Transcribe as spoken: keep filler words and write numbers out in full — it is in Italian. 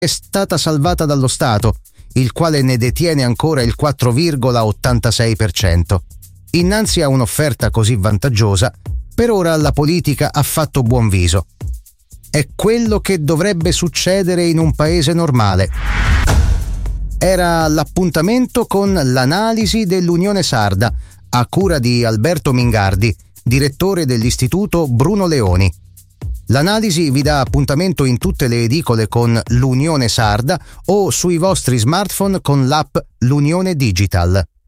è stata salvata dallo Stato, il quale ne detiene ancora il quattro virgola ottantasei per cento. Innanzi a un'offerta così vantaggiosa, per ora la politica ha fatto buon viso. È quello che dovrebbe succedere in un paese normale. Era l'appuntamento con l'analisi dell'Unione Sarda, a cura di Alberto Mingardi, direttore dell'Istituto Bruno Leoni. L'analisi vi dà appuntamento in tutte le edicole con l'Unione Sarda o sui vostri smartphone con l'app L'Unione Digital.